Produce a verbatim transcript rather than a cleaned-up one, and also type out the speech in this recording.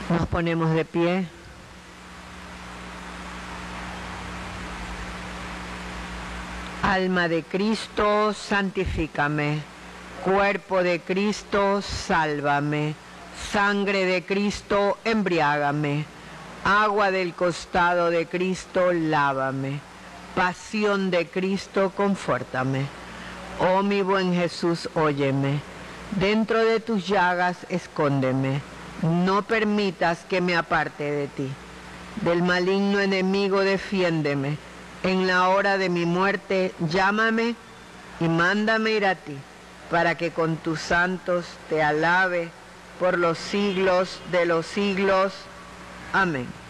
Nos ponemos de pie. Alma de Cristo, santifícame. Cuerpo de Cristo, sálvame. Sangre de Cristo, embriágame. Agua del costado de Cristo, lávame. Pasión de Cristo, confórtame. Oh mi buen Jesús, óyeme. Dentro de tus llagas, escóndeme. No permitas que me aparte de ti. Del maligno enemigo, defiéndeme. En la hora de mi muerte, llámame y mándame ir a ti, para que con tus santos te alabe por los siglos de los siglos. Amén.